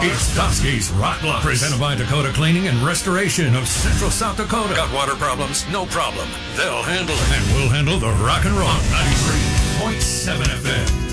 It's Toski's Rock Blocks, presented by Dakota Cleaning and Restoration of Central South Dakota. Got water problems? No problem. They'll handle it. And we'll handle the rock and roll. 93.7 FM.